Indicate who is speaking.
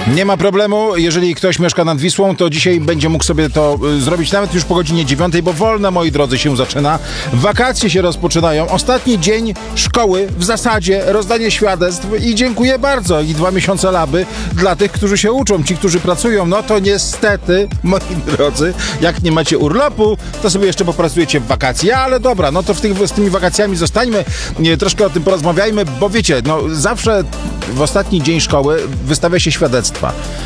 Speaker 1: Nie ma problemu, jeżeli ktoś mieszka nad Wisłą, to dzisiaj będzie mógł sobie to zrobić nawet już po godzinie 9, bo wolna, moi drodzy, się zaczyna. Wakacje się rozpoczynają. Ostatni dzień szkoły, w zasadzie rozdanie świadectw i dziękuję bardzo. I 2 miesiące laby dla tych, którzy się uczą. Ci, którzy pracują, no to niestety, moi drodzy, jak nie macie urlopu, to sobie jeszcze popracujecie w wakacje. Ale dobra, no to z tymi wakacjami zostańmy. Troszkę o tym porozmawiajmy, bo wiecie, no zawsze w ostatni dzień szkoły wystawia się świadectwa.